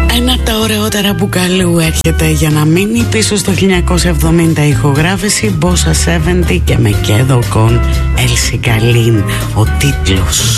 Ένα από τα ωραιότερα μπουκαλού έρχεται για να μείνει πίσω στο 1970 ηχογράφηση Bossa 70 και με Κέδο Κον Ελσιγκαλίν ο τίτλος.